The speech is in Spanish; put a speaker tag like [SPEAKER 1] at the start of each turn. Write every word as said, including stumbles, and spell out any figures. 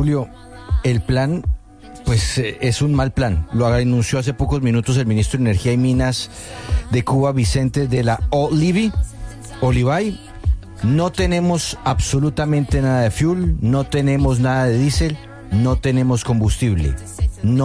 [SPEAKER 1] Julio, el plan pues eh, es un mal plan. Lo anunció hace pocos minutos el ministro de Energía y Minas de Cuba, Vicente de la Olivi, Olivay. No tenemos absolutamente nada de fuel, no tenemos nada de diésel, no tenemos combustible.